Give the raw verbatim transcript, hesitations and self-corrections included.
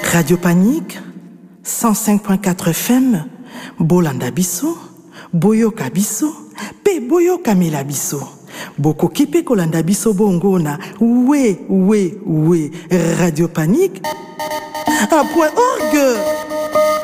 Radio Panique, cent cinq point quatre F M, Bolanda Bisso, Boyoka Bisso, Pe Boyoka Mela Bisso. Boko kipe kolanda biso bongona, oui, oui, oui, Radio Panique, à point orgue.